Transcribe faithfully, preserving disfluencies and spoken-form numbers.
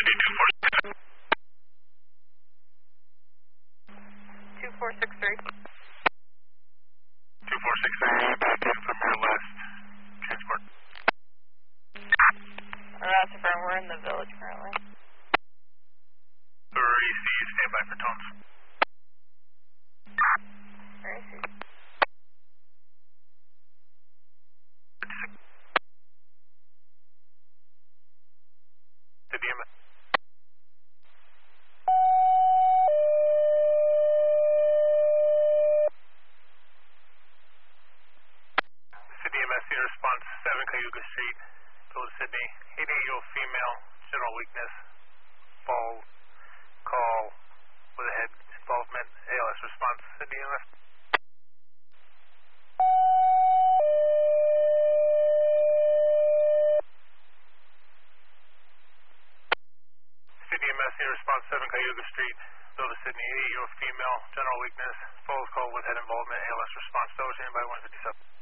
City two four six. two four six three. two four six three, back in from your last transport. That's affirm, we're in the village currently. three C, stand by for tones. Where is he? To D M S. City M S, your response, seven Cayuga Street, Village Sydney, eighty-eight-year-old female, general weakness, fall, call, with a head involvement, A L S response, City M S. City M S, your response, seven Cayuga Street, Village Sydney, eighty-eight-year-old female, general weakness, falls call with head involvement, A L S response, Village, standby one fifty-seven.